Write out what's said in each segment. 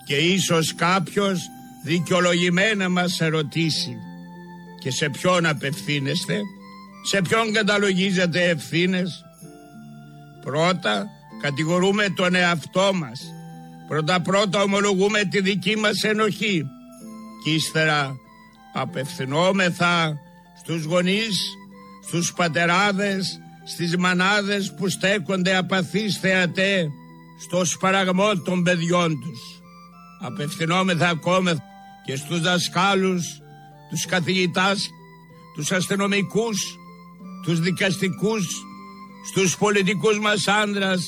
Και ίσως κάποιος δικαιολογημένα μας ερωτήσει: και σε ποιον απευθύνεστε, σε ποιον καταλογίζετε ευθύνες? Πρώτα κατηγορούμε τον εαυτό μας, πρώτα ομολογούμε τη δική μας ενοχή και ύστερα απευθυνόμεθα στους γονείς, στους πατεράδες, στις μανάδες που στέκονται απαθείς θεατέ στο σπαραγμό των παιδιών τους. Απευθυνόμεθα ακόμα και στους δασκάλους, τους καθηγητάς, τους αστυνομικούς, τους δικαστικούς, στους πολιτικούς μας άντρας,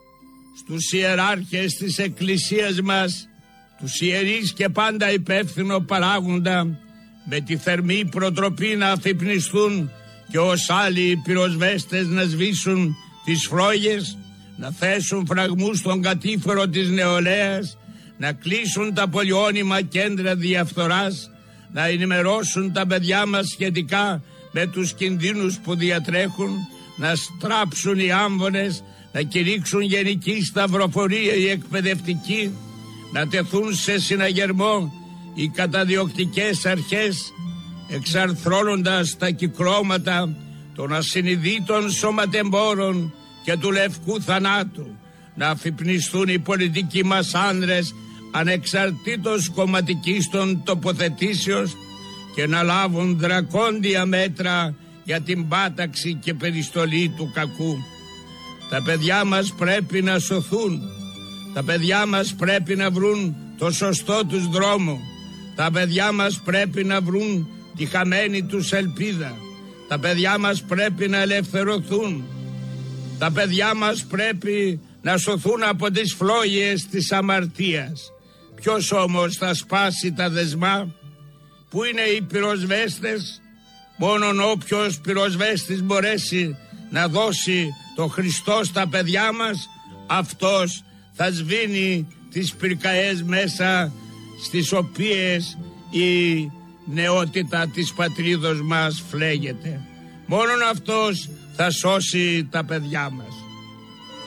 στους ιεράρχες της εκκλησίας μας, τους ιερείς και πάντα υπεύθυνο παράγοντα, με τη θερμή προτροπή να αφυπνιστούν και ως άλλοι πυροσβέστες να σβήσουν τις φλόγες, να θέσουν φραγμούς στον κατήφορο της νεολαίας, να κλείσουν τα πολυώνυμα κέντρα διαφθοράς, να ενημερώσουν τα παιδιά μας σχετικά με τους κινδύνους που διατρέχουν, να στράψουν οι άμβονες, να κηρύξουν γενική σταυροφορία οι εκπαιδευτικοί, να τεθούν σε συναγερμό οι καταδιοκτικές αρχές, εξαρθρώνοντας τα κυκλώματα των ασυνειδήτων σωματεμπόρων και του λευκού θανάτου, να αφυπνιστούν οι πολιτικοί μας άνδρες ανεξαρτήτως κομματικής των τοποθετήσεως και να λάβουν δρακόντια μέτρα για την πάταξη και περιστολή του κακού. Τα παιδιά μας πρέπει να σωθούν, τα παιδιά μας πρέπει να βρουν το σωστό τους δρόμο, τα παιδιά μας πρέπει να βρουν τη χαμένη τους ελπίδα, τα παιδιά μας πρέπει να ελευθερωθούν, τα παιδιά μας πρέπει να σωθούν από τις φλόγες της αμαρτίας. Ποιος όμως θα σπάσει τα δεσμά? Πού είναι οι πυροσβέστες? Μόνον όποιος πυροσβέστης μπορέσει να δώσει το Χριστό στα παιδιά μας, αυτός θα σβήνει τις πυρκαές μέσα στις οποίες η νεότητα της πατρίδος μας φλέγεται. Μόνον αυτός θα σώσει τα παιδιά μας.